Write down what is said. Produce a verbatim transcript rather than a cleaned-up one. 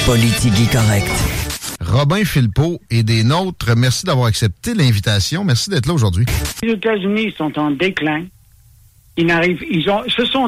Politique correct. Robin Philpot et des nôtres, merci d'avoir accepté l'invitation. Merci d'être là aujourd'hui. Les États-Unis sont en déclin. Ils n'arrivent, ils ont, ce sont